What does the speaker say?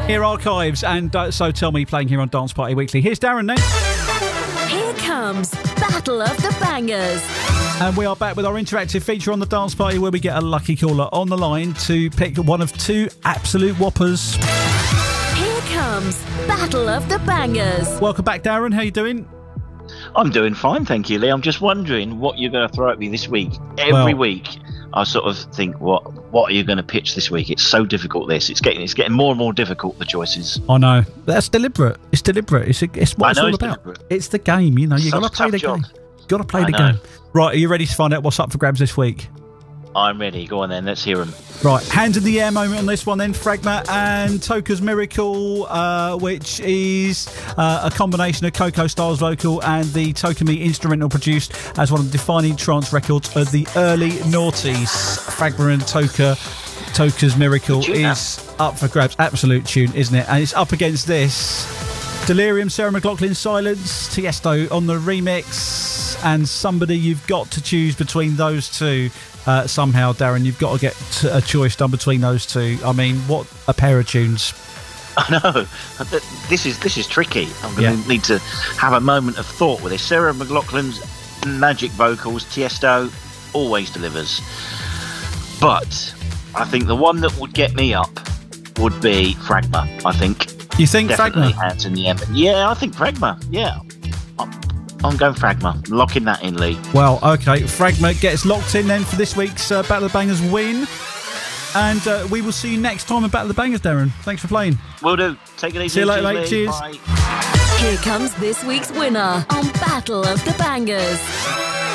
Here Archives and So Tell Me playing here on Dance Party Weekly. Here's Darren next. Here comes Battle of the Bangers. And we are back with our interactive feature on the Dance Party where we get a lucky caller on the line to pick one of two absolute whoppers. Here comes Battle of the Bangers. Welcome back, Darren. How you doing? I'm doing fine, thank you, Lee. I'm just wondering what you're going to throw at me this week. Every week, I sort of think, what are you going to pitch this week? It's so difficult. It's getting more and more difficult. The choices. I know. That's deliberate. It's deliberate. It's what it's all about. Deliberate. It's the game. You know, you got to play the game. Got to play the game. Right, are you ready to find out what's up for grabs this week? I'm ready. Go on then. Let's hear them. Right, hands in the air moment on this one then. Fragma and Toka's Miracle, which is a combination of Coco Styles vocal and the Toka Me instrumental produced as one of the defining trance records of the early noughties. Fragma and Toka's Miracle is up for grabs. Absolute tune, isn't it? And it's up against this. Delirium, Sarah McLachlan, Silence, Tiesto on the remix, and Somebody. You've got to choose between those two. Somehow, Darren, you've got to get a choice done between those two. I mean, what a pair of tunes. I know. This is tricky. I'm going to need to have a moment of thought with this. Sarah McLachlan's magic vocals, Tiesto, always delivers. But I think the one that would get me up would be Fragma, I think. You think definitely Fragma? Hands in the air. Yeah, I think Fragma. Yeah. I'm going Fragma. Locking that in, Lee. Well, okay. Fragma gets locked in then for this week's Battle of the Bangers win. And we will see you next time at Battle of the Bangers, Darren. Thanks for playing. Will do. Take it easy. See you later, mate. Lee. Cheers. Bye. Here comes this week's winner on Battle of the Bangers.